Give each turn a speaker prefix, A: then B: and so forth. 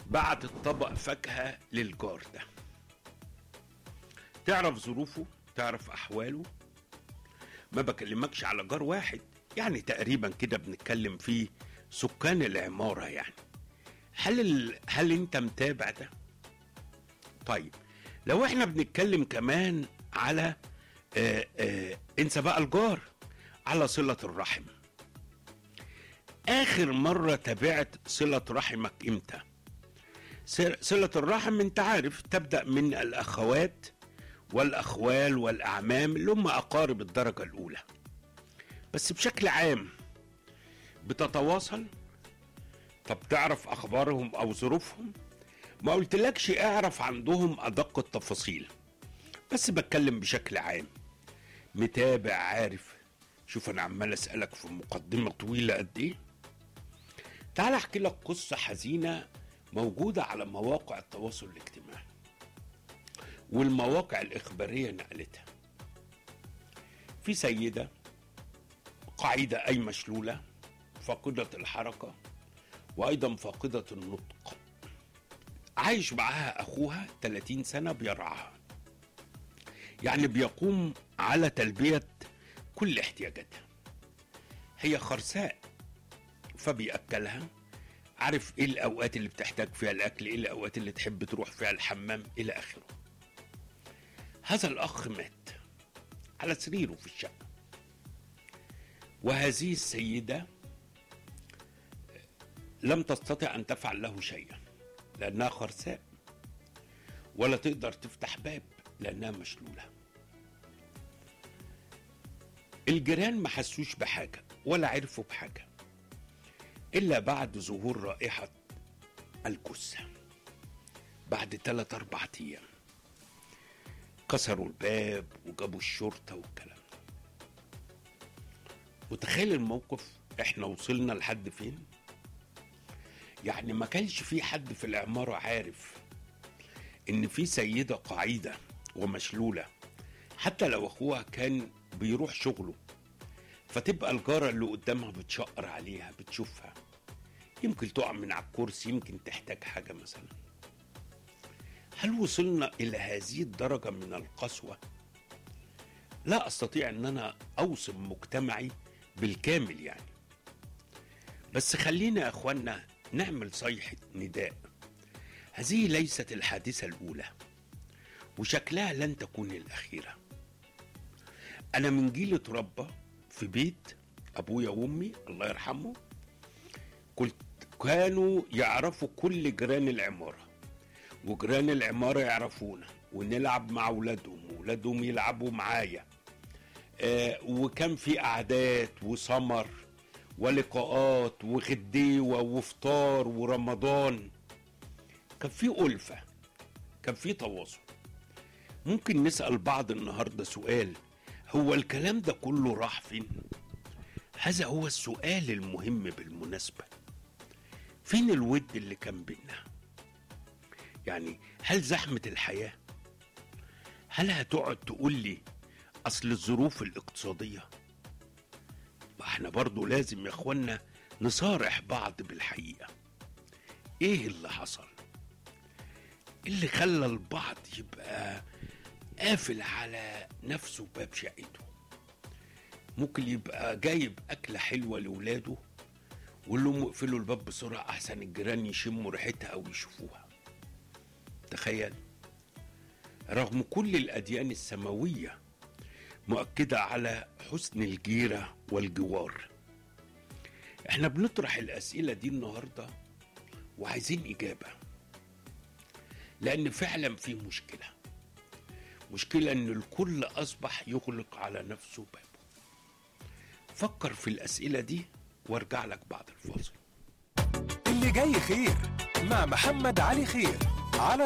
A: بعت طبق فاكهة للجار ده. تعرف ظروفه، تعرف أحواله. ما بكلمكش على جار واحد، يعني تقريبا كده بنتكلم فيه سكان العمارة. يعني هل انت متابع ده؟ طيب لو احنا بنتكلم كمان على انسى بقى الجار، على صلة الرحم. آخر مرة تابعت صلة رحمك امتى؟ صلة الرحم انت عارف تبدأ من الأخوات والأخوال والأعمام اللي هم أقارب الدرجة الأولى، بس بشكل عام بتتواصل. طب تعرف أخبارهم أو ظروفهم؟ ما قلتلكش اعرف عندهم أدق التفاصيل، بس بتكلم بشكل عام. متابع، عارف. شوف أنا عمال أسألك في مقدمة طويلة قد إيه. تعال أحكي لك قصة حزينة موجودة على مواقع التواصل الاجتماعي والمواقع الإخبارية نقلتها. في سيدة قاعدة أي مشلولة، فاقدة الحركة وأيضا فاقدة النطق، عايش معاها أخوها 30 سنة بيرعاها، يعني بيقوم على تلبية كل احتياجاتها. هي خرساء فبيأكلها، عارف ايه الأوقات اللي بتحتاج فيها الأكل، ايه الأوقات اللي تحب تروح فيها الحمام إلى آخره. هذا الأخ مات على سريره في الشقة، وهذه السيدة لم تستطع أن تفعل له شيئا لأنها خرساء، ولا تقدر تفتح باب لأنها مشلولة. الجيران ما حسوش بحاجة ولا عرفوا بحاجة إلا بعد ظهور رائحة الجثة. بعد 3-4 أيام كسروا الباب وجابوا الشرطة والكلام ده. متخيل الموقف؟ احنا وصلنا لحد فين؟ يعني ما كانش في حد في العمارة عارف ان في سيدة قاعدة ومشلولة، حتى لو اخوها كان بيروح شغله، فتبقى الجارة اللي قدامها بتشقر عليها، بتشوفها، يمكن تقع من على الكرسي، يمكن تحتاج حاجة مثلا. هل وصلنا إلى هذه الدرجة من القسوة؟ لا أستطيع أن أنا أوصم مجتمعي بالكامل يعني، بس خلينا يا أخوانا نعمل صيحة نداء. هذه ليست الحادثة الأولى، وشكلها لن تكون الأخيرة. أنا من جيل اتربى في بيت أبويا وأمي الله يرحمه، كانوا يعرفوا كل جيران العمارة، وجيران العمارة يعرفونا، ونلعب مع أولادهم وأولادهم يلعبوا معايا. وكان في قعدات وسمر ولقاءات وغديوة وفطار ورمضان. كان في ألفة، كان في تواصل. ممكن نسأل بعض النهاردة سؤال: هو الكلام ده كله راح فين؟ هذا هو السؤال المهم بالمناسبة. فين الود اللي كان بينا؟ يعني هل زحمة الحياة؟ هل هتقعد تقول لي أصل الظروف الاقتصادية؟ ما احنا برضو لازم يا اخوانا نصارح بعض بالحقيقة. ايه اللي حصل؟ اللي خلى البعض يبقى قافل على نفسه باب شقته؟ ممكن يبقى جايب أكلة حلوة لولاده ويقول لهم اقفلوا الباب بسرعة أحسن الجيران يشموا ريحتها أو يشوفوها. تخيل، رغم كل الأديان السماوية مؤكدة على حسن الجيرة والجوار. احنا بنطرح الأسئلة دي النهاردة وعايزين إجابة، لأن فعلا في مشكلة إن الكل أصبح يغلق على نفسه بابه. فكر في الأسئلة دي وارجع لك بعد الفاصل.
B: اللي جاي خير مع محمد علي خير على